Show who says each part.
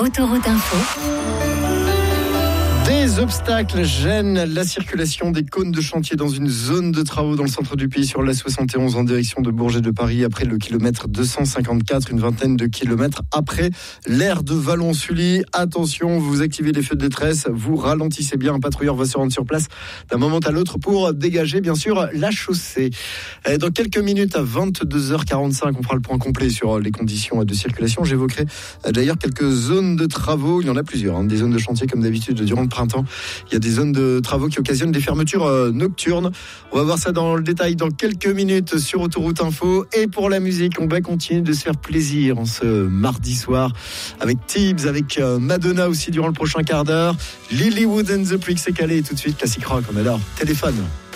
Speaker 1: Autoroute Info.
Speaker 2: Des obstacles gênent la circulation des cônes de chantier dans une zone de travaux dans le centre du pays sur l'A71 en direction de Bourget de Paris après le kilomètre 254, une vingtaine de kilomètres après l'aire de Vallon-Sully. Attention, vous activez les feux de détresse, vous ralentissez bien, un patrouilleur va se rendre sur place d'un moment à l'autre pour dégager bien sûr la chaussée. Dans quelques minutes à 22h45, on fera le point complet sur les conditions de circulation. J'évoquerai d'ailleurs quelques zones de travaux, il y en a plusieurs, des zones de chantier comme d'habitude durant le printemps. Il y a des zones de travaux qui occasionnent des fermetures nocturnes. On va voir ça dans le détail dans quelques minutes sur Autoroute Info. Et pour la musique, on va continuer de se faire plaisir en ce mardi soir avec Tibbs, avec Madonna aussi durant le prochain quart d'heure. Lilywood and the Prick, c'est calé tout de suite, classique rock, on adore. Téléphone.